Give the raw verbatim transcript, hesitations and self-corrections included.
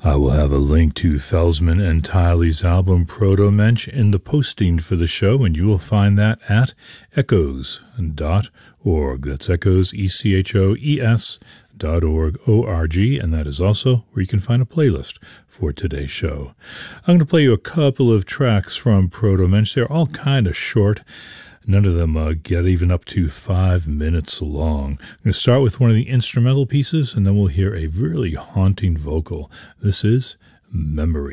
I will have a link to Felsman and Tiley's album Proto-Mensch in the posting for the show, and you will find that at echoes dot org. That's Echoes, E C H O E S dot org, O R G, and that is also where you can find a playlist for today's show. I'm going to play you a couple of tracks from Proto-Mensch. They're all kind of short. None of them uh, get even up to five minutes long. I'm going to start with one of the instrumental pieces, and then we'll hear a really haunting vocal. This is Memory.